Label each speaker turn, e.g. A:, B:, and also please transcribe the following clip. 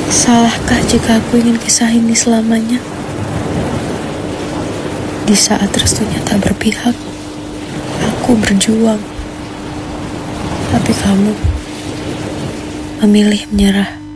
A: Salahkah jika aku ingin kisah ini selamanya? Di saat restunya tak berpihak, aku berjuang. Tapi kamu memilih menyerah.